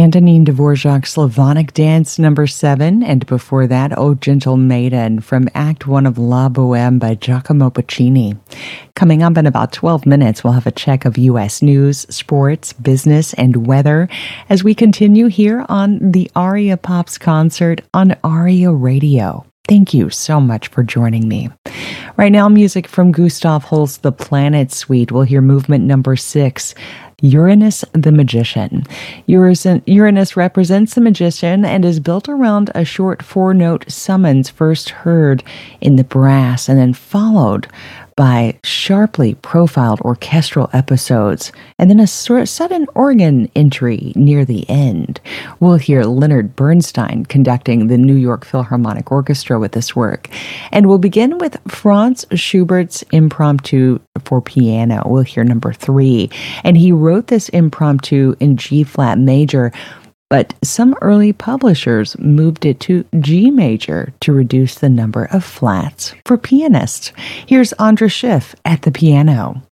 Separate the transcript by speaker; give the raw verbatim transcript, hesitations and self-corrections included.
Speaker 1: Antonin Dvorak's Slavonic Dance number seven, and before that, O Gentle Maiden from Act One of La Boheme by Giacomo Puccini. Coming up in about twelve minutes, we'll have a check of U S news, sports, business, and weather as we continue here on the Aria Pops concert on Aria Radio. Thank you so much for joining me. Right now, music from Gustav Holst's The Planet Suite. We'll hear movement number six, Uranus the Magician. Uranus represents the magician and is built around a short four-note summons first heard in the brass and then followed by sharply profiled orchestral episodes and then a sudden organ entry near the end. We'll hear Leonard Bernstein conducting the New York Philharmonic Orchestra with this work. And we'll begin with Franz Schubert's Impromptu for piano. We'll hear number three. And he wrote this impromptu in G-flat major, but some early publishers moved it to G major to reduce the number of flats for pianists. Here's Andras Schiff at the piano.